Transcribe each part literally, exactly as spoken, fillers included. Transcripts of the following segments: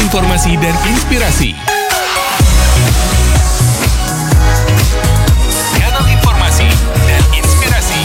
informasi dan inspirasi. Kanal informasi dan inspirasi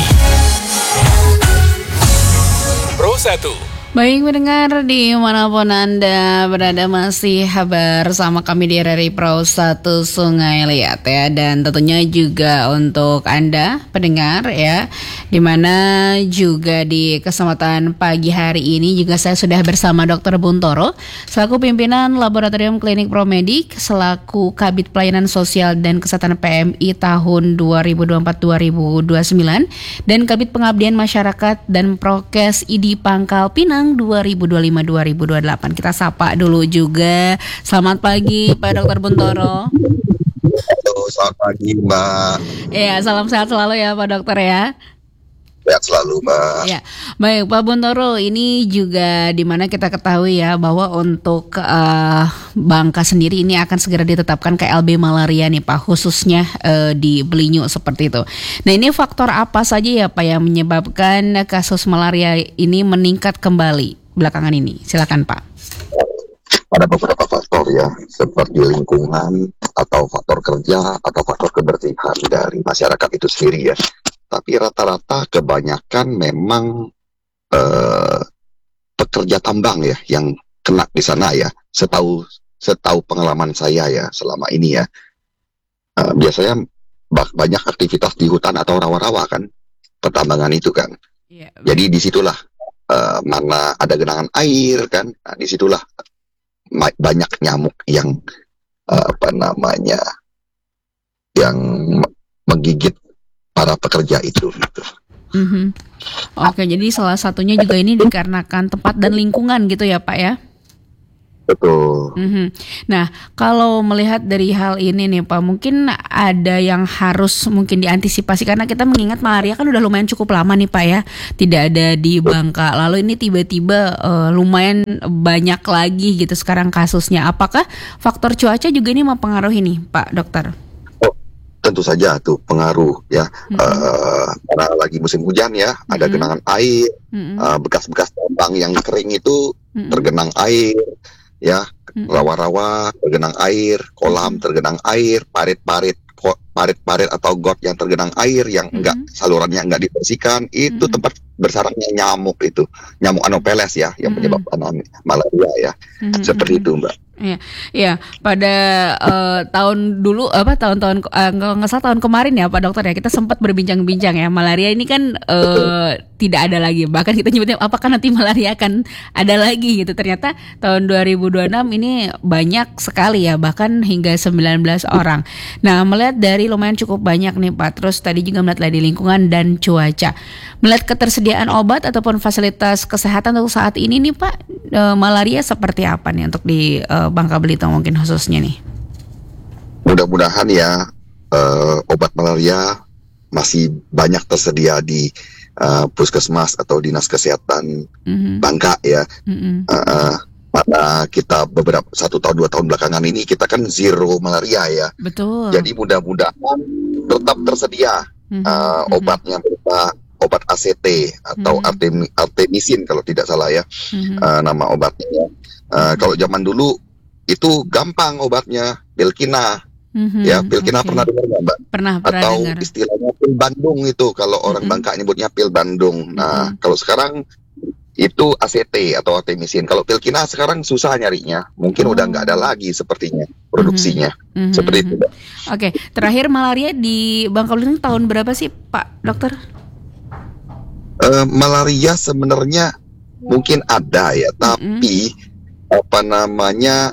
Pro satu. Baik mendengar dimanapun Anda berada, masih bersama kami di R R I Pro satu Sungai Liat ya. Dan tentunya juga untuk Anda pendengar ya, dimana juga di kesempatan pagi hari ini juga saya sudah bersama Dokter Buntoro selaku pimpinan Laboratorium Klinik Promedik, selaku Kabid Pelayanan Sosial dan Kesehatan P M I tahun dua ribu dua puluh empat sampai dua ribu dua puluh sembilan, dan Kabid Pengabdian Masyarakat dan Prokes I D I Pangkal Pinang dua ribu dua puluh lima sampai dua ribu dua puluh delapan. Kita sapa dulu juga. Selamat pagi Pak Dokter Buntoro. Halo, selamat pagi Mbak. Ya, salam sehat selalu ya Pak Dokter ya. Sehat selalu Mbak. Ya, baik Pak Buntoro, ini juga dimana kita ketahui ya bahwa untuk uh, Bangka sendiri ini akan segera ditetapkan K L B malaria nih Pak, khususnya uh, di Belinyu seperti itu. Nah, ini faktor apa saja ya Pak yang menyebabkan kasus malaria ini meningkat kembali belakangan ini? Silakan Pak. Ada beberapa faktor ya, seperti lingkungan atau faktor kerja atau faktor kebersihan dari masyarakat itu sendiri ya. Tapi rata-rata kebanyakan memang uh, pekerja tambang ya yang kena di sana ya. Setahu setahu pengalaman saya ya selama ini ya. Uh, biasanya banyak aktivitas di hutan atau rawa-rawa kan, pertambangan itu kan. Yeah. Jadi disitulah uh, mana ada genangan air kan. Nah, disitulah ma- banyak nyamuk yang uh, apa namanya yang menggigit para pekerja itu. Mm-hmm. Oke, jadi salah satunya juga ini dikarenakan tempat dan lingkungan gitu ya Pak ya? Betul. Mm-hmm. Nah, kalau melihat dari hal ini nih Pak, mungkin ada yang harus mungkin diantisipasi, karena kita mengingat malaria kan udah lumayan cukup lama nih Pak ya, tidak ada di Bangka. Lalu ini tiba-tiba uh, lumayan banyak lagi gitu sekarang kasusnya. Apakah faktor cuaca juga ini mempengaruhi nih Pak Dokter? Tentu saja tuh pengaruh ya, mm-hmm. uh, karena lagi musim hujan ya, mm-hmm. ada genangan air, mm-hmm. uh, bekas-bekas tambang yang kering itu mm-hmm. tergenang air, ya, mm-hmm. rawa-rawa tergenang air, kolam mm-hmm. tergenang air, parit-parit, parit-parit atau got yang tergenang air yang mm-hmm. enggak salurannya enggak dibersihkan, itu mm-hmm. tempat bersarangnya nyamuk itu, nyamuk Anopheles ya, yang mm-hmm. menyebabkan malaria ya, mm-hmm. seperti itu Mbak. Iya, iya. Pada uh, tahun dulu apa tahun-tahun uh, nggak salah tahun kemarin ya Pak Dokter ya, kita sempat berbincang-bincang ya, malaria ini kan uh, tidak ada lagi. Bahkan kita nyebutnya apakah nanti malaria akan ada lagi gitu. Ternyata tahun dua ribu dua puluh enam ini banyak sekali ya, bahkan hingga sembilan belas orang. Nah, melihat dari lumayan cukup banyak nih Pak. Terus tadi juga melihat dari lingkungan dan cuaca. Melihat ketersediaan obat ataupun fasilitas kesehatan untuk saat ini nih Pak, uh, malaria seperti apa nih untuk di uh, Bangka Belitung mungkin khususnya nih? Mudah-mudahan ya uh, obat malaria masih banyak tersedia di uh, puskesmas atau dinas kesehatan mm-hmm. Bangka ya. Mm-hmm. Uh, pada kita beberapa satu tahun dua tahun belakangan ini kita kan zero malaria ya. Betul. Jadi mudah-mudahan tetap tersedia mm-hmm. uh, obatnya berupa obat A C T atau mm-hmm. artemi, artemisin kalau tidak salah ya, mm-hmm. uh, nama obatnya. Uh, mm-hmm. Kalau zaman dulu itu gampang obatnya, Pilkina, mm-hmm. ya Pilkina okay. pernah dengar nggak Mbak? Pernah, pernah Atau dengar. Istilahnya pil Bandung itu kalau mm-hmm. orang Bangka nyebutnya pil Bandung. Nah mm-hmm. kalau sekarang itu A C T atau artemisin. Kalau Pilkina sekarang susah nyarinya, mungkin oh. udah nggak ada lagi sepertinya produksinya, mm-hmm. seperti itu Mbak. Oke, okay. Terakhir malaria di Bangka Belitung tahun berapa sih Pak Dokter? Uh, malaria sebenarnya mungkin ada ya, mm-hmm. tapi apa namanya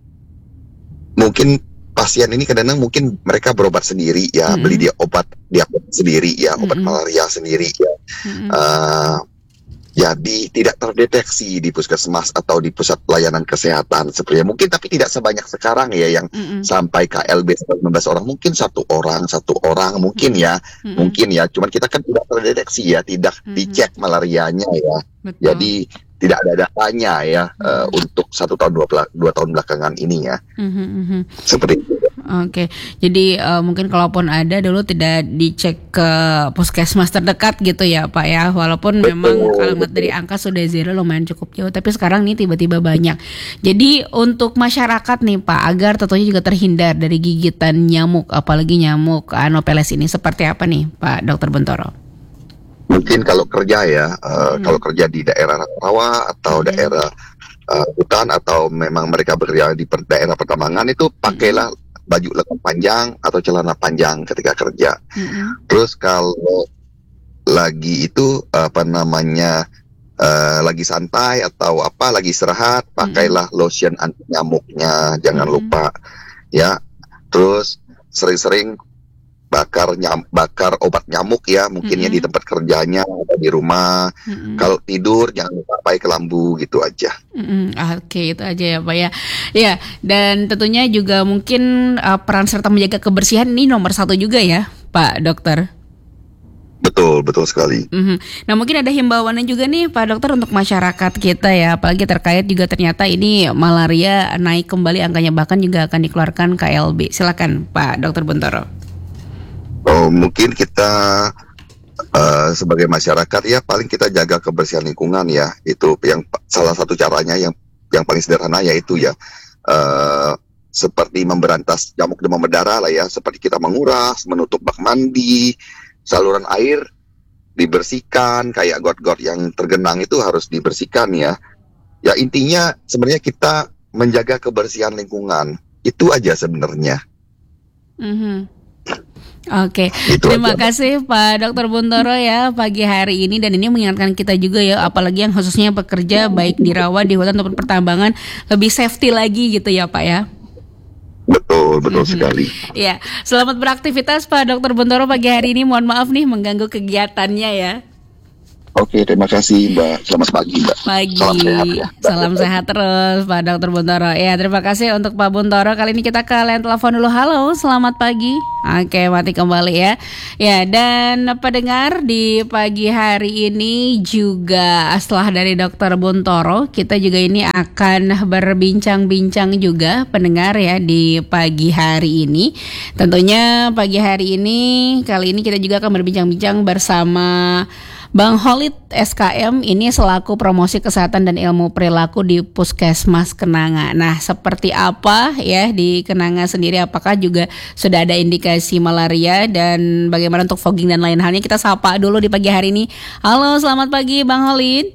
mungkin pasien ini kadang-kadang mungkin mereka berobat sendiri ya, mm-hmm. beli dia obat dia sendiri ya, obat mm-hmm. malaria sendiri ya. Mm-hmm. Uh, jadi tidak terdeteksi di puskesmas atau di pusat pelayanan kesehatan sepertinya mungkin, tapi tidak sebanyak sekarang ya yang mm-hmm. sampai K L B sembilan belas orang, mungkin satu orang satu orang mungkin ya, mm-hmm. mungkin ya, cuman kita kan tidak terdeteksi ya, tidak mm-hmm. dicek malarianya ya. Betul. Jadi tidak ada datanya ya, mm-hmm. uh, untuk satu tahun dua, dua tahun belakangan ini ya, mm-hmm. seperti itu. Oke, jadi uh, mungkin kalaupun ada dulu tidak dicek ke puskesmas terdekat gitu ya Pak ya. Walaupun memang kalau ngeliat dari angka sudah zero lumayan cukup jauh, tapi sekarang nih tiba-tiba banyak. Jadi untuk masyarakat nih Pak, agar tentunya juga terhindar dari gigitan nyamuk, apalagi nyamuk Anopheles ini, seperti apa nih Pak Dokter Buntoro? Mungkin kalau kerja ya, uh, hmm. kalau kerja di daerah rawa atau hmm. daerah uh, hutan, atau memang mereka bekerja di per- daerah pertambangan, itu pakailah hmm. baju lengan panjang atau celana panjang ketika kerja. Mm-hmm. Terus kalau lagi itu apa namanya uh, lagi santai atau apa lagi istirahat, pakailah mm-hmm. lotion anti nyamuknya, jangan mm-hmm. lupa ya. Terus sering-sering bakar nyam, bakar obat nyamuk ya, mungkinnya mm-hmm. di tempat kerjanya atau di rumah. Mm-hmm. Kalau tidur jangan lupa pakai kelambu, gitu aja. Mm-hmm. Oke, itu aja ya Pak ya. Ya, dan tentunya juga mungkin uh, peran serta menjaga kebersihan ini nomor satu juga ya Pak Dokter. Betul, betul sekali. Mm-hmm. Nah, mungkin ada himbauannya juga nih Pak Dokter untuk masyarakat kita ya, apalagi terkait juga ternyata ini malaria naik kembali angkanya, bahkan juga akan dikeluarkan K L B. Silakan Pak Dokter Buntoro. Oh, mungkin kita uh, sebagai masyarakat ya paling kita jaga kebersihan lingkungan ya. Itu yang salah satu caranya yang yang paling sederhana, yaitu ya uh, seperti memberantas nyamuk demam berdarah lah ya, seperti kita menguras, menutup bak mandi, saluran air dibersihkan, kayak got-got yang tergenang itu harus dibersihkan ya. Ya intinya sebenarnya kita menjaga kebersihan lingkungan, itu aja sebenarnya. Mm-hmm. Oke, itu terima aja. Kasih Pak Dokter Buntoro ya pagi hari ini, dan ini mengingatkan kita juga ya, apalagi yang khususnya pekerja baik di rawa, di hutan ataupun pertambangan, lebih safety lagi gitu ya Pak ya. Betul, betul mm-hmm. sekali. Ya, selamat beraktivitas Pak Dokter Buntoro pagi hari ini. Mohon maaf nih mengganggu kegiatannya ya. Oke, terima kasih Mbak. Selamat pagi Mbak. Pagi. Salam sehat ya. Salam sehat terus Pak Dokter Buntoro. Ya, terima kasih untuk Pak Buntoro. Kali ini kita ke line telepon dulu. Halo, selamat pagi. Oke, mati kembali ya. Ya, dan pendengar di pagi hari ini juga setelah dari Dokter Buntoro, kita juga ini akan berbincang-bincang juga pendengar ya di pagi hari ini. Tentunya pagi hari ini kali ini kita juga akan berbincang-bincang bersama Bang Holid S K M, ini selaku promosi kesehatan dan ilmu perilaku di Puskesmas Kenanga. Nah, seperti apa ya di Kenanga sendiri, apakah juga sudah ada indikasi malaria, dan bagaimana untuk fogging dan lain halnya, kita sapa dulu di pagi hari ini. Halo, selamat pagi Bang Holid.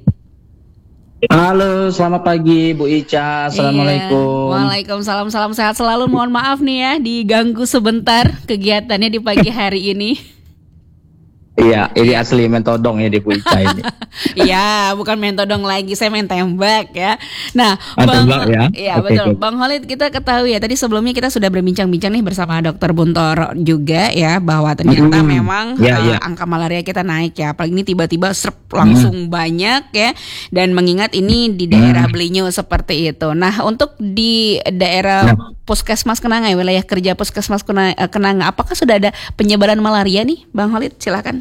Halo, selamat pagi Bu Ica. Assalamualaikum. Iya, waalaikumsalam, salam sehat selalu. Mohon maaf nih ya diganggu sebentar kegiatannya di pagi hari ini. Iya, ini asli mentodong ya di Bu Ica ini. Iya, bukan mentodong lagi, saya main tembak ya. Nah, Bang, Bang, ya, ya okay, betul. good. Bang Holid, kita ketahui ya, tadi sebelumnya kita sudah berbincang-bincang nih bersama Dokter Buntoro juga ya, bahwa ternyata hmm, memang ya, uh, ya. angka malaria kita naik ya. Apalagi ini tiba-tiba serp langsung hmm. banyak ya. Dan mengingat ini di daerah hmm. Belinyo seperti itu. Nah, untuk di daerah nah. Puskesmas Kenanga, wilayah kerja Puskesmas Kenanga, apakah sudah ada penyebaran malaria nih, Bang Holid? Silakan.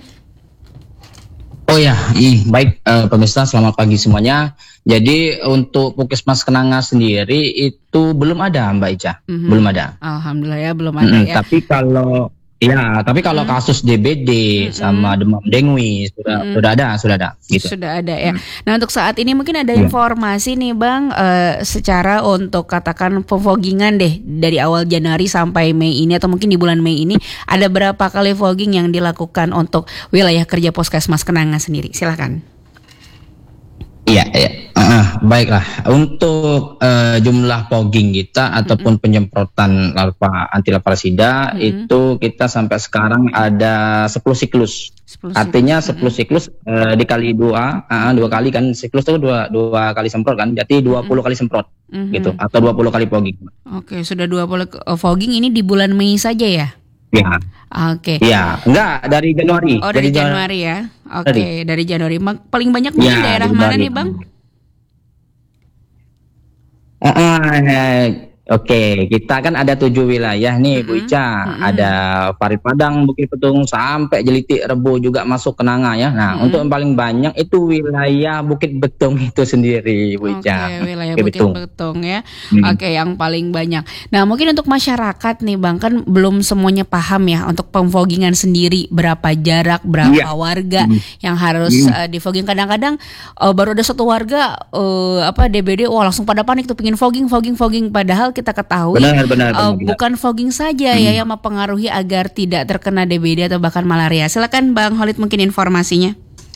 Oh ya, ih, baik uh, pemirsa, selamat pagi semuanya. Jadi untuk Puskesmas Kenanga sendiri itu belum ada Mbak Ica, mm-hmm. belum ada. Alhamdulillah ya, belum ada mm-hmm. ya. Tapi kalau ya, tapi kalau mm-hmm. kasus D B D mm-hmm. sama demam dengue sudah mm-hmm. sudah ada, sudah ada. Gitu. Sudah ada ya. Mm-hmm. Nah, untuk saat ini mungkin ada informasi yeah. nih Bang, uh, secara untuk katakan fogging-an deh dari awal Januari sampai Mei ini, atau mungkin di bulan Mei ini ada berapa kali fogging yang dilakukan untuk wilayah kerja Puskesmas Kenanga sendiri? Silakan. Iya, iya. Uh, baiklah. Untuk uh, jumlah fogging kita mm-hmm. ataupun penyemprotan larva anti larvasida mm-hmm. itu kita sampai sekarang ada sepuluh siklus. sepuluh Artinya siklus. sepuluh siklus uh, dikali dua, uh, dua kali kan, siklus itu dua dua kali semprot kan, jadi dua puluh mm-hmm. kali semprot mm-hmm. gitu, atau dua puluh kali fogging. Oke, sudah dua puluh fogging ini di bulan Mei saja ya? Ya. Oke. Ya, enggak, dari Januari. Oh, dari, dari Januari ya. Oke, dari, dari Januari. Paling banyak di ya, daerah mana nih, Bang? Uh, uh, Oke, kita kan ada tujuh wilayah nih, Bu Mm-mm, Ica. mm-mm, Ada Pari Padang, Bukit Petung, sampai Jelitik, Rebo juga masuk ke Nanga ya. Nah, untuk mm-mm. yang paling banyak itu wilayah Bukit Betung itu sendiri, Bu Oke, Ica. wilayah Bukit Bukit Betung. Betung ya. Hmm. Oke, yang paling banyak. Nah, mungkin untuk masyarakat nih Bang, kan belum semuanya paham ya untuk pemfogingan sendiri, berapa jarak, berapa Iya. warga Hmm. yang harus Hmm. uh, difogging. Kadang-kadang uh, baru ada satu warga uh, apa D B D, wah langsung pada panik tuh pengin fogging, fogging, fogging. Padahal kita ketahui Benar, benar, uh, benar, benar. bukan fogging saja ya yang mempengaruhi agar tidak terkena D B D atau bahkan malaria. Silakan Bang Holid mungkin informasinya.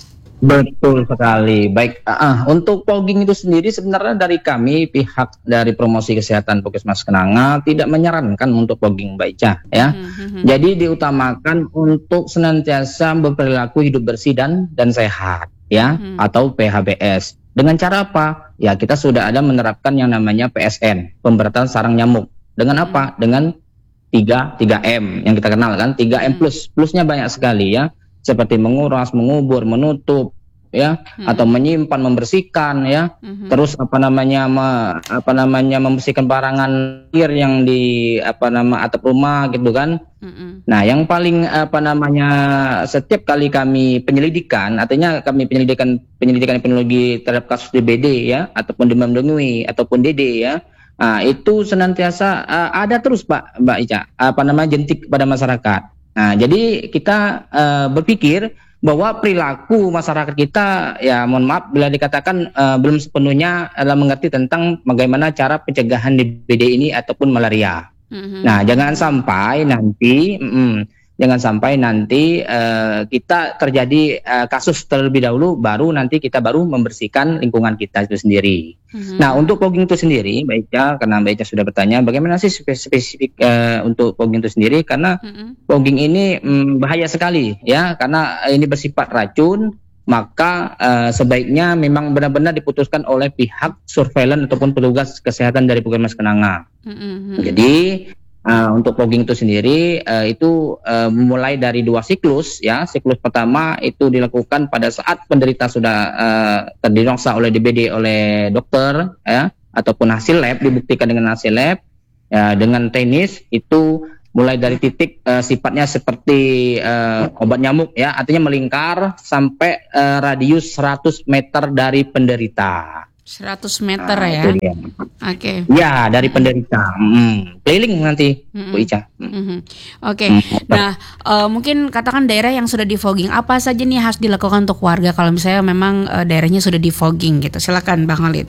Betul sekali. Baik, ah, ah, untuk fogging itu sendiri sebenarnya dari kami pihak dari promosi kesehatan Puskesmas Kenanga tidak menyarankan untuk fogging, Mbak Ica ya. Hmm. Jadi diutamakan untuk senantiasa berperilaku hidup bersih dan dan sehat ya, Hmm. atau P H B S. Dengan cara apa? Ya kita sudah ada menerapkan yang namanya P S N, pemberatan sarang nyamuk. Dengan apa? Dengan tiga M yang kita kenal kan, tiga M plus. Plusnya banyak sekali ya. Seperti menguras, mengubur, menutup ya, Hmm. atau menyimpan, membersihkan ya. Mhm. Terus apa namanya me- apa namanya membersihkan barangan air yang di apa nama atap rumah gitu kan. Mm-mm. Nah, yang paling apa namanya setiap kali kami penyelidikan, artinya kami penyelidikan penyelidikan epidemiologi terhadap kasus D B D ya, ataupun demam dengue ataupun D D ya. Nah, itu senantiasa uh, ada terus Pak Mbak Ica, apa namanya jentik kepada masyarakat. Nah, jadi kita uh, berpikir bahwa perilaku masyarakat kita ya mohon maaf bila dikatakan uh, belum sepenuhnya adalah mengerti tentang bagaimana cara pencegahan D B D ini ataupun malaria. Mhm. Nah, jangan sampai nanti, mm, jangan sampai nanti uh, kita terjadi uh, kasus terlebih dahulu, baru nanti kita baru membersihkan lingkungan kita itu sendiri. Mhm. Nah, untuk fogging itu sendiri, Mbak Ica, karena Mbak Ica sudah bertanya, bagaimana sih spesifik uh, untuk fogging itu sendiri? Karena Mhm. fogging ini mm, bahaya sekali, ya, karena ini bersifat racun. Maka uh, sebaiknya memang benar-benar diputuskan oleh pihak surveillance ataupun petugas kesehatan dari Puskesmas Kenanga. Mhm. Jadi uh, untuk fogging itu sendiri uh, itu uh, mulai dari dua siklus ya. Siklus pertama itu dilakukan pada saat penderita sudah uh, terdiagnosa oleh D B D oleh dokter ya, ataupun hasil lab dibuktikan dengan hasil lab ya, dengan teknis itu mulai dari titik uh, sifatnya seperti uh, obat nyamuk ya, artinya melingkar sampai uh, radius seratus meter dari penderita. seratus meter Nah, ya. itu dia. Oke. Ya, dari penderita. Hmm. Keliling nanti, Mm-mm. Bu Ica. Hmm. Mhm. Oke. Hmm. Nah, eh, mungkin katakan daerah yang sudah di fogging, apa saja nih harus dilakukan untuk warga kalau misalnya memang eh, daerahnya sudah di fogging gitu. Silakan Bang Holid.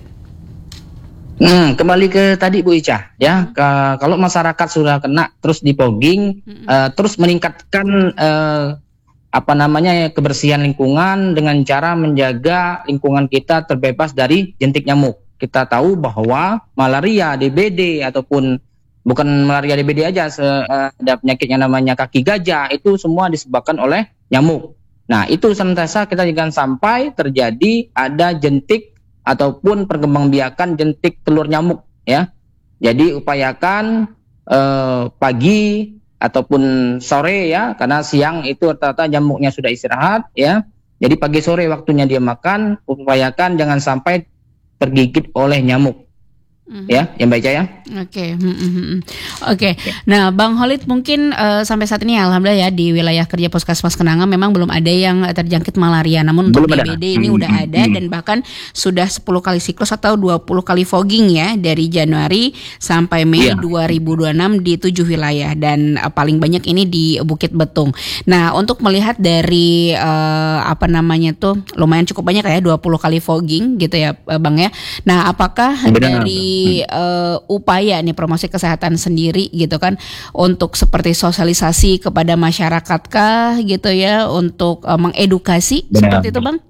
Hmm, kembali ke tadi Bu Ica, ya. Ke, kalau masyarakat sudah kena terus di fogging, eh, terus meningkatkan eh, apa namanya kebersihan lingkungan dengan cara menjaga lingkungan kita terbebas dari jentik nyamuk. Kita tahu bahwa malaria, D B D ataupun bukan malaria D B D aja, se, eh, ada penyakit yang namanya kaki gajah, itu semua disebabkan oleh nyamuk. Nah, itu senantiasa kita jangan sampai terjadi ada jentik ataupun perkembangbiakan jentik telur nyamuk ya. Jadi upayakan eh, pagi ataupun sore ya, karena siang itu rata-rata nyamuknya sudah istirahat ya. Jadi pagi sore waktunya dia makan, upayakan jangan sampai tergigit oleh nyamuk. Mhm. Ya, yang baca ya. Oke, hmm, hmm, hmm. Oke. Nah, Bang Holid mungkin eh, sampai saat ini alhamdulillah ya di wilayah kerja Puskesmas Kenanga memang belum ada yang eh, terjangkit malaria. Namun untuk Belum D ada. B D ini Hmm, udah hmm, ada hmm. dan bahkan sudah sepuluh kali siklus atau dua puluh kali fogging ya dari Januari sampai Mei Iya. dua ribu dua puluh enam di tujuh wilayah dan eh, paling banyak ini di Bukit Betung. Nah, untuk melihat dari eh, apa namanya tuh lumayan cukup banyak ya dua puluh kali fogging gitu ya eh, Bang ya. Nah, apakah Benar. dari uh, upaya nih promosi kesehatan sendiri gitu kan untuk seperti sosialisasi kepada masyarakat kah gitu ya untuk uh, mengedukasi Benar. seperti itu Bang?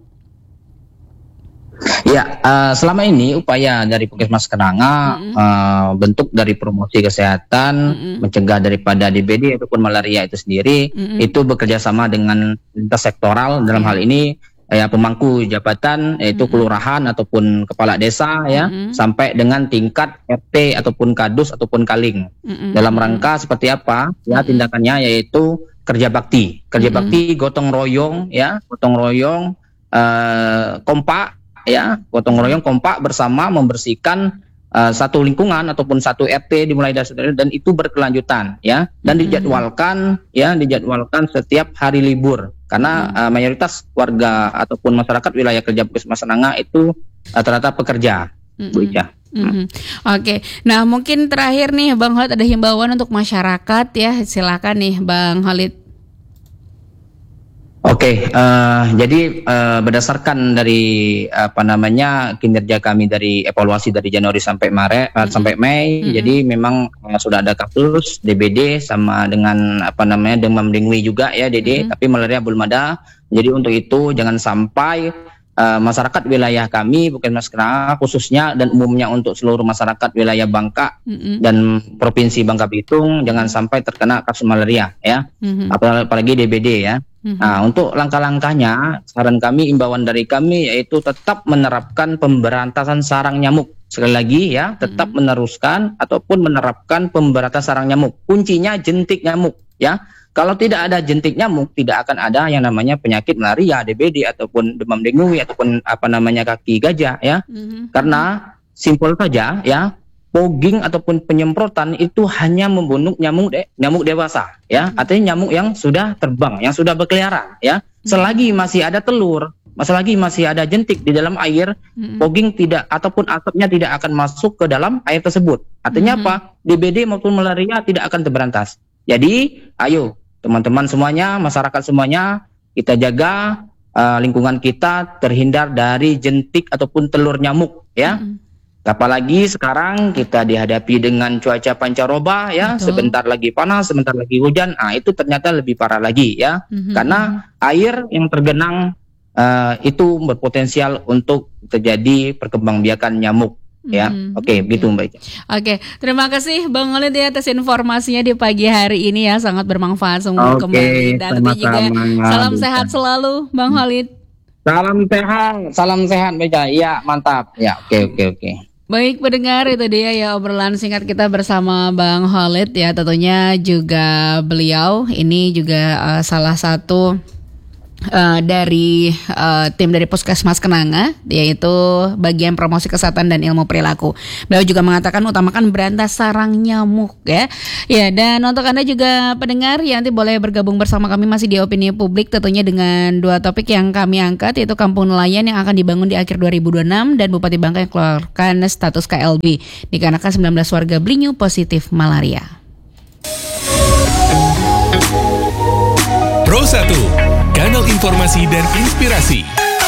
Ya, eh, selama ini upaya dari Puskesmas Kenanga Mm-mm. eh, bentuk dari promosi kesehatan, Mm-mm. mencegah daripada D B D ataupun malaria itu sendiri, Mm-mm. itu bekerja sama dengan lintas sektoral dalam Iya. hal ini ya pemangku jabatan yaitu Mm-mm. kelurahan ataupun kepala desa ya, Mm-mm. sampai dengan tingkat R T ataupun kadus ataupun kaling. Mm-mm. Dalam rangka seperti apa ya Mm-mm. tindakannya, yaitu kerja bakti, kerja Mm-mm. bakti gotong royong ya, gotong royong eh, kompak ya, gotong royong kompak bersama membersihkan uh, satu lingkungan ataupun satu R T dimulai dari satu, dan itu berkelanjutan ya, dan dijadwalkan ya dijadwalkan setiap hari libur karena uh, mayoritas warga ataupun masyarakat wilayah kerja Puskesmas Nangah itu rata-rata pekerja. Mm-hmm. Bu Ica. Mm-hmm. Oke, nah mungkin terakhir nih Bang Khalid, ada himbauan untuk masyarakat ya, silakan nih Bang Khalid. Oke, okay, uh, jadi uh, berdasarkan dari apa namanya kinerja kami dari evaluasi dari Januari sampai Maret uh, mm-hmm. sampai Mei, mm-hmm. jadi memang uh, sudah ada kasus D B D sama dengan apa namanya demam dengue juga ya D D, mm-hmm. tapi malaria belum ada. Jadi untuk itu jangan sampai uh, masyarakat wilayah kami Puskesmas Nangah khususnya dan umumnya untuk seluruh masyarakat wilayah Bangka mm-hmm. dan provinsi Bangka Belitung jangan sampai terkena kasus malaria ya, mm-hmm. apalagi D B D ya. Mm-hmm. Nah, untuk langkah-langkahnya, saran kami, imbauan dari kami yaitu tetap menerapkan pemberantasan sarang nyamuk. Sekali lagi ya, tetap mm-hmm. meneruskan ataupun menerapkan pemberantasan sarang nyamuk. Kuncinya jentik nyamuk ya. Kalau tidak ada jentik nyamuk, tidak akan ada yang namanya penyakit malaria, D B D ataupun demam dengue ataupun apa namanya kaki gajah ya. Mm-hmm. Karena simpel saja ya. Fogging ataupun penyemprotan itu hanya membunuh nyamuk de, nyamuk dewasa ya, artinya nyamuk yang sudah terbang, yang sudah berkeliaran ya. Selagi masih ada telur, selagi masih ada jentik di dalam air, mm-hmm. fogging tidak ataupun asapnya tidak akan masuk ke dalam air tersebut. Artinya mm-hmm. apa? D B D maupun malaria tidak akan terberantas. Jadi, ayo teman-teman semuanya, masyarakat semuanya, kita jaga uh, lingkungan kita terhindar dari jentik ataupun telur nyamuk ya. Mm-hmm. Apalagi sekarang kita dihadapi dengan cuaca pancaroba ya, betul. Sebentar lagi panas, sebentar lagi hujan. Ah itu ternyata lebih parah lagi ya, mm-hmm. karena air yang tergenang uh, itu berpotensial untuk terjadi perkembangbiakan nyamuk. Ya, mm-hmm. oke, okay, begitu Mbak Ica. Oke, okay. Terima kasih Bang Khalid ya atas informasinya di pagi hari ini ya, sangat bermanfaat semua okay, kembali. Dan tentunya juga salam sehat selalu Bang Khalid. Salam sehat, salam sehat Mbak Ica. Iya, mantap. Ya, oke, okay, oke, okay, oke. Okay. Baik pendengar, itu dia ya obrolan singkat kita bersama Bang Khalid ya, tentunya juga beliau ini juga uh, salah satu Uh, dari uh, tim dari Puskesmas Nangah, yaitu bagian promosi kesehatan dan ilmu perilaku. Beliau juga mengatakan utamakan berantas sarang nyamuk ya. Ya, dan untuk Anda juga pendengar ya, nanti boleh bergabung bersama kami masih di Opini Publik, tentunya dengan dua topik yang kami angkat, yaitu kampung nelayan yang akan dibangun di akhir dua ribu dua puluh enam dan Bupati Bangka yang keluarkan status K L B dikarenakan sembilan belas warga Blinyu positif malaria. Pro satu, kanal informasi dan inspirasi.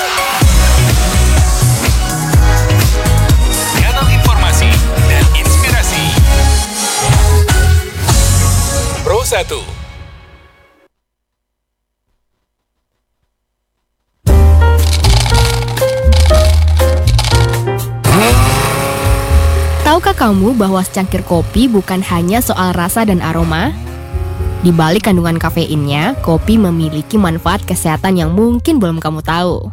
Kanal informasi dan inspirasi. Pro satu. Tahukah kamu bahwa secangkir kopi bukan hanya soal rasa dan aroma? Di balik kandungan kafeinnya, kopi memiliki manfaat kesehatan yang mungkin belum kamu tahu.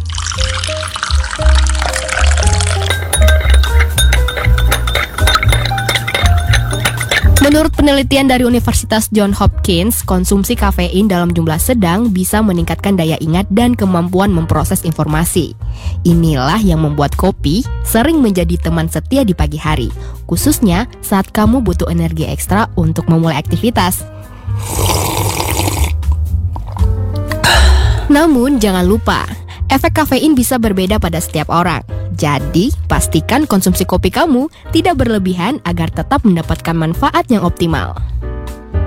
Menurut penelitian dari Universitas Johns Hopkins, konsumsi kafein dalam jumlah sedang bisa meningkatkan daya ingat dan kemampuan memproses informasi. Inilah yang membuat kopi sering menjadi teman setia di pagi hari, khususnya saat kamu butuh energi ekstra untuk memulai aktivitas. Namun jangan lupa, efek kafein bisa berbeda pada setiap orang. Jadi, pastikan konsumsi kopi kamu tidak berlebihan agar tetap mendapatkan manfaat yang optimal.